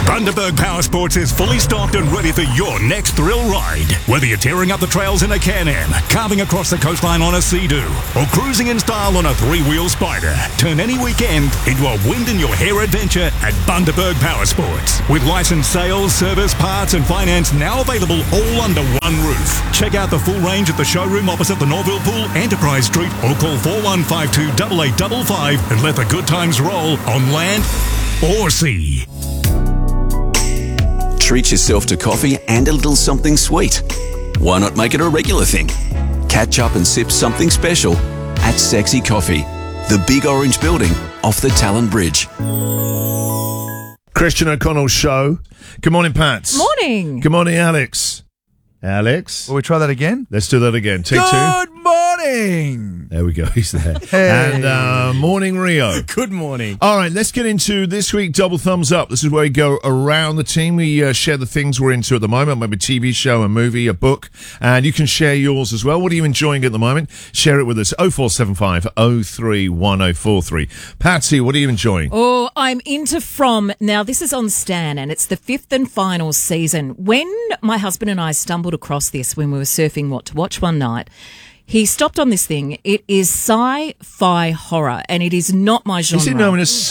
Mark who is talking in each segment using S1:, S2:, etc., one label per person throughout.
S1: Bundaberg Power Sports is fully stocked and ready for your next thrill ride. Whether you're tearing up the trails in a Can-Am, carving across the coastline on a Sea-Doo, or cruising in style on a three-wheel Spider, turn any weekend into a wind-in-your-hair adventure at Bundaberg Power Sports. With licensed sales, service, parts and finance now available all under one roof. Check out the full range at the showroom opposite the Norville Pool, Enterprise Street, or call 4152 8855 and let the good times roll on land or sea.
S2: Treat yourself to coffee and a little something sweet. Why not make it a regular thing? Catch up and sip something special at Sexy Coffee, the big orange building off the Talon Bridge.
S3: Christian O'Connell Show. Good morning, Pat.
S4: Morning.
S3: Good morning, Alex. Alex.
S5: Will we try that again?
S3: Let's do that again. Take two.
S5: Good morning.
S3: There we go. He's there.
S5: Hey.
S3: And morning, Rio.
S6: Good morning.
S3: All right, let's get into this week. Double thumbs up. This is where we go around the team. We share the things we're into at the moment, maybe a TV show, a movie, a book, and you can share yours as well. What are you enjoying at the moment? Share it with us. 0475 031043. Patsy, what are you enjoying?
S4: Oh, I'm into From. Now, this is on Stan, and it's the 5th and final season. When my husband and I stumbled across this when we were surfing What to Watch one night, he stopped on this thing. It is sci-fi horror, and it is not my genre.
S3: Is it known as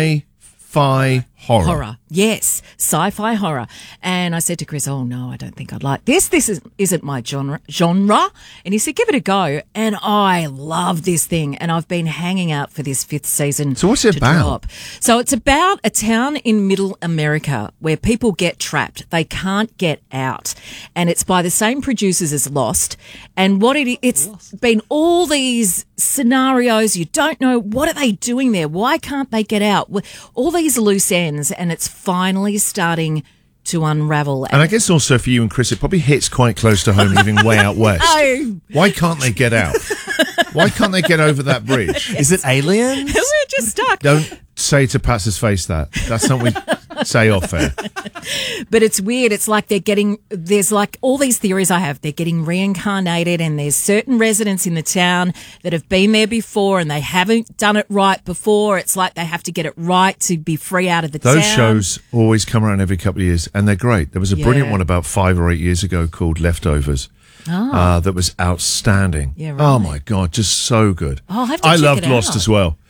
S3: sci-fi horror?
S4: Yes, sci-fi horror. And I said to Chris, oh, no, I don't think I'd like this. This isn't my genre. And he said, give it a go. And I love this thing. And I've been hanging out for this 5th season.
S3: So what's it about?
S4: So it's about a town in middle America where people get trapped. They can't get out. And it's by the same producers as Lost. And it's been all these scenarios. You don't know, what are they doing there? Why can't they get out? All these loose ends, and it's finally starting to unravel.
S3: And I guess also for you and Chris, it probably hits quite close to home, living way out west. Why can't they get out? Why can't they get over that bridge?
S6: Is it aliens?
S4: We're just stuck.
S3: Don't say to Pat's face that. That's not what we say off air.
S4: But it's weird. It's like there's like all these theories I have. They're getting reincarnated, and there's certain residents in the town that have been there before and they haven't done it right before. It's like they have to get it right to be free out of the town.
S3: Those shows always come around every couple of years, and they're great. There was a brilliant one about 5 or 8 years ago called Leftovers. That was outstanding.
S4: Yeah, right.
S3: Oh my God, just so good.
S4: Oh, I'll have to
S3: I
S4: check
S3: loved
S4: it
S3: Lost
S4: out.
S3: as well.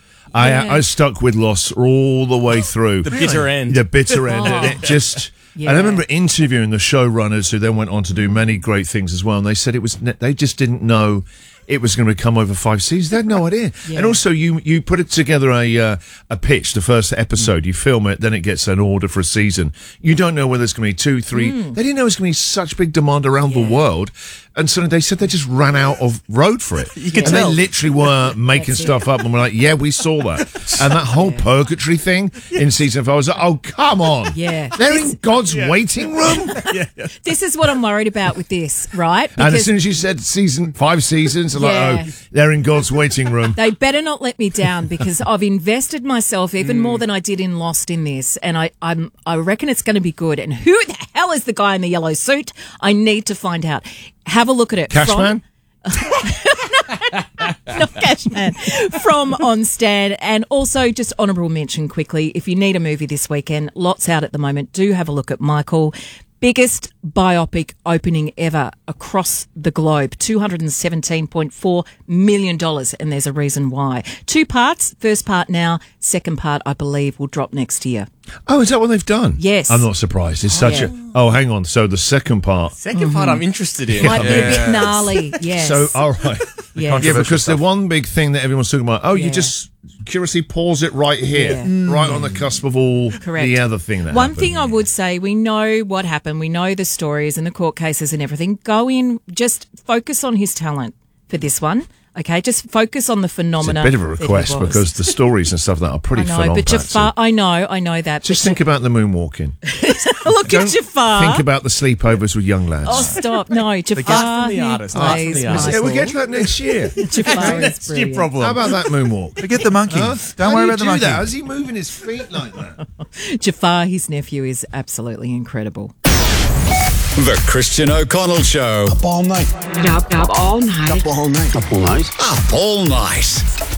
S3: I stuck with Lost all the way through.
S6: The bitter end.
S3: The bitter end. And it just.
S4: Yeah.
S3: And I remember interviewing the showrunners who then went on to do many great things as well. And they said they just didn't know it was going to come over 5 seasons. They had no idea.
S4: Yeah.
S3: And also, you put it together a pitch, the first episode. You film it, then it gets an order for a season. You don't know whether it's going to be 2, 3. They didn't know it was going to be such big demand around the world. And so they said they just ran out of road for it.
S6: You can
S3: and
S6: tell.
S3: they literally were making stuff up, and we're like, yeah, we saw that. And that whole purgatory thing in season 5, I was like, oh, come on.
S4: Yeah.
S3: They're in God's waiting room?
S4: This is what I'm worried about with this, right?
S3: And as soon as you said 5 seasons, I'm like, oh, they're in God's waiting room.
S4: They better not let me down, because I've invested myself even more than I did in Lost in this, and I reckon it's going to be good. And who the hell is the guy in the yellow suit? I need to find out. Have a look at it.
S3: Cashman?
S4: Not Cashman. From On Stan. And also, just honourable mention quickly, if you need a movie this weekend, lots out at the moment, do have a look at Michael. Biggest biopic opening ever across the globe, $217.4 million, and there's a reason why. 2 parts, first part now, second part, I believe, will drop next year.
S3: Oh, is that what they've done?
S4: Yes.
S3: I'm not surprised. It's such a... Oh, hang on. So the second part...
S6: Second part I'm interested in.
S4: Might be a bit gnarly, yes.
S3: So, all right.
S4: Yes.
S3: Yeah, because the one big thing that everyone's talking about, you just curiously pause it right here, right on the cusp of all the other thing that
S4: One
S3: happened.
S4: thing I would say, we know what happened. We know the stories and the court cases and everything. Go in, just focus on his talent for this one. Okay, just focus on the
S3: It's
S4: phenomena.
S3: a bit of a request because the stories and stuff that are pretty
S4: I know,
S3: full on.
S4: but Jafar, I know that.
S3: Just think about the moonwalking.
S4: Look at Jafar.
S3: Think about the sleepovers with young lads.
S4: Oh, stop! No, Jafar.
S6: from the artist.
S4: Plays
S3: Yeah, we'll get to that next year.
S4: Jafar is
S6: That's your
S4: brilliant.
S6: problem.
S3: How about that moonwalk?
S5: Forget the monkey. Don't worry about the monkey.
S3: How's he moving his feet like that?
S4: Jafar, his nephew, is absolutely incredible.
S1: The Christian O'Connell Show.
S7: Up all night.
S8: Up all night.
S7: Up all night.
S1: Up all night.